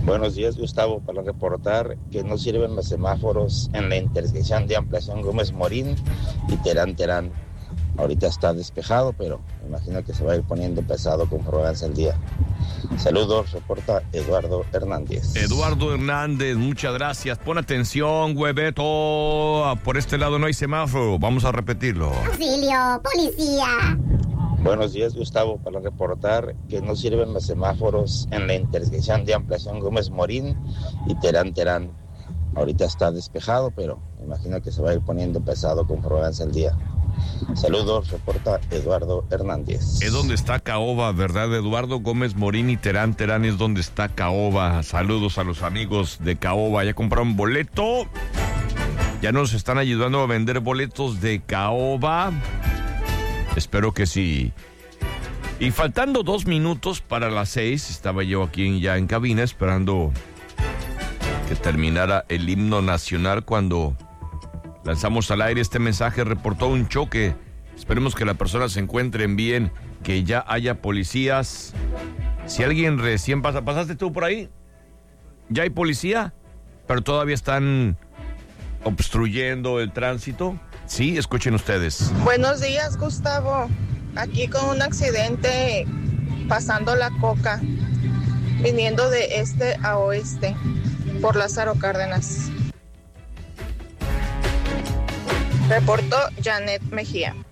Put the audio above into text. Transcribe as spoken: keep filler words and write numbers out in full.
Buenos días, Gustavo, para reportar que no sirven los semáforos en la intersección de Ampliación Gómez Morín y Terán Terán. Ahorita está despejado, pero me imagino que se va a ir poniendo pesado conforme avance el día. Saludos, reporta Eduardo Hernández. Eduardo Hernández, muchas gracias. Pon atención, hueveto. Por este lado no hay semáforo. Vamos a repetirlo. Auxilio, policía. Buenos días, Gustavo, para reportar que no sirven los semáforos en la intersección de Ampliación Gómez Morín y Terán Terán. Ahorita está despejado, pero me imagino que se va a ir poniendo pesado conforme avance el día. Saludos, reporta Eduardo Hernández. Es donde está Caoba, ¿verdad? Eduardo Gómez Morín y Terán Terán es donde está Caoba. Saludos a los amigos de Caoba. ¿Ya compraron boleto? ¿Ya nos están ayudando a vender boletos de Caoba? Espero que sí. Y faltando dos minutos para las seis, estaba yo aquí ya en cabina esperando que terminara el himno nacional cuando lanzamos al aire este mensaje. Reportó un choque. Esperemos que las personas se encuentren bien, que ya haya policías. Si alguien recién pasa, ¿pasaste tú por ahí? ¿Ya hay policía? Pero todavía están obstruyendo el tránsito. Sí, escuchen ustedes. Buenos días, Gustavo. Aquí con un accidente pasando la Coca, viniendo de este a oeste por Lázaro Cárdenas. Reportó Janet Mejía.